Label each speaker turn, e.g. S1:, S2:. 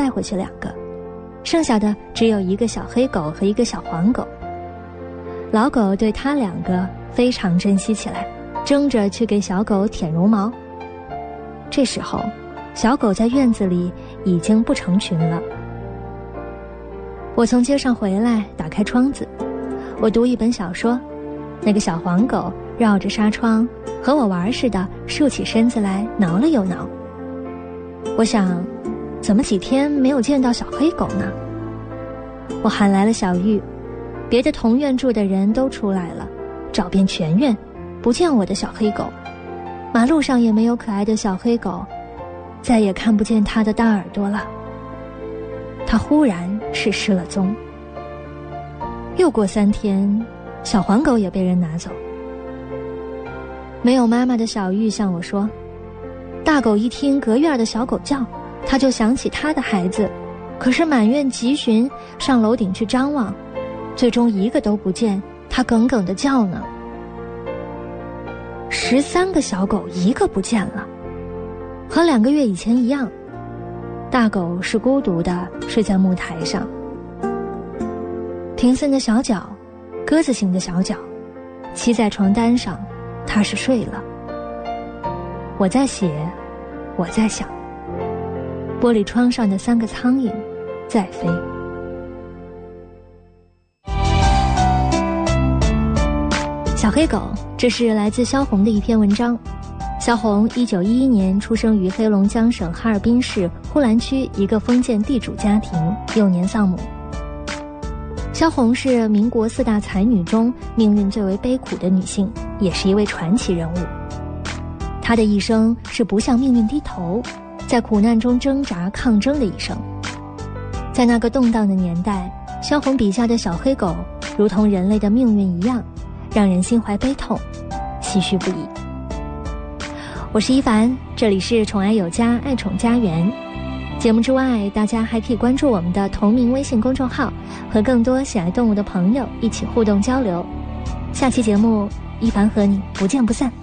S1: 带回去2个，剩下的只有一个小黑狗和一个小黄狗。老狗对它2个非常珍惜起来，争着去给小狗舔绒毛。这时候，小狗在院子里已经不成群了。我从街上回来，打开窗子，我读一本小说，那个小黄狗绕着纱窗和我玩似的竖起身子来挠了又挠。我想，怎么几天没有见到小黑狗呢？我喊来了小玉，别的同院住的人都出来了，找遍全院，不见我的小黑狗，马路上也没有可爱的小黑狗，再也看不见它的大耳朵了。它忽然是失了踪。又过3天，小黄狗也被人拿走。没有妈妈的小玉向我说，大狗一听隔院的小狗叫，他就想起他的孩子，可是满院急寻，上楼顶去张望，最终一个都不见，他耿耿地叫呢。13个小狗一个不见了，和2个月以前一样。大狗是孤独的睡在木台上，平森的小脚，鸽子形的小脚，骑在床单上，它是睡了。我在写，我在想，玻璃窗上的3个苍蝇在飞。小黑狗，这是来自萧红的一篇文章。萧红1911年出生于黑龙江省哈尔滨市呼兰区一个封建地主家庭，幼年丧母。萧红是民国4大才女中命运最为悲苦的女性，也是一位传奇人物。她的一生是不向命运低头，在苦难中挣扎抗争的一生。在那个动荡的年代，萧红笔下的小黑狗如同人类的命运一样，让人心怀悲痛，唏嘘不已。我是一凡，这里是宠爱有家，爱宠家园。节目之外，大家还可以关注我们的同名微信公众号，和更多喜爱动物的朋友一起互动交流。下期节目，一凡和你不见不散。